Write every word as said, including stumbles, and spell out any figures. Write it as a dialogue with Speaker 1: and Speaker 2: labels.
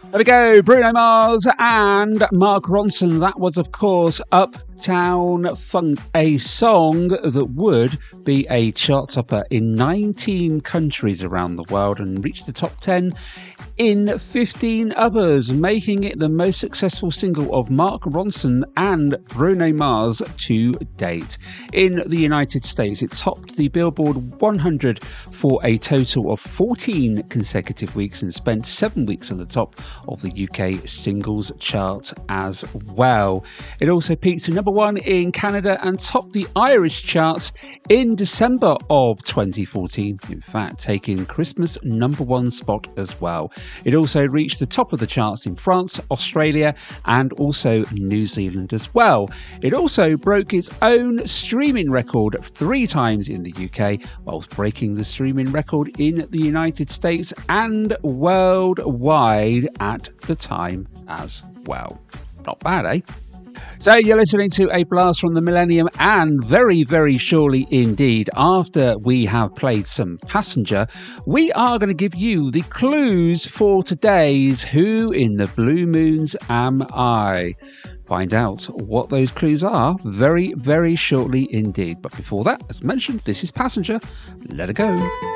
Speaker 1: There we go, Bruno Mars and Mark Ronson. That was, of course, Uptown Funk, a song that would be a chart topper in nineteen countries around the world and reached the top ten in fifteen others, making it the most successful single of Mark Ronson and Bruno Mars to date. In the United States, it topped the Billboard one hundred for a total of fourteen consecutive weeks and spent seven weeks on the top of the U K singles chart as well. It also peaked to number one in Canada and topped the Irish charts in December of twenty fourteen, in fact taking Christmas number one spot as well. It also reached the top of the charts in France, Australia and also New Zealand as well. It also broke its own streaming record three times in the U K, whilst breaking the streaming record in the United States and worldwide at the time as well. Not bad, eh? So you're listening to a blast from the millennium, and very, very surely indeed, after we have played some Passenger, we are going to give you the clues for today's Who in the Blue Moons Am I? Find out what those clues are very, very shortly indeed. But before that, as mentioned, this is Passenger. Let it go.